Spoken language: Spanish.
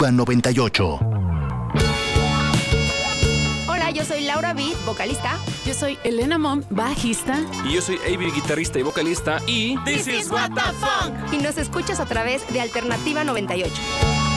98. Hola, yo soy Laura B, vocalista. Yo soy Elena Mom, bajista. Y yo soy Avi, guitarrista y vocalista. Y This is What the Funk. Y nos escuchas a través de Alternativa 98.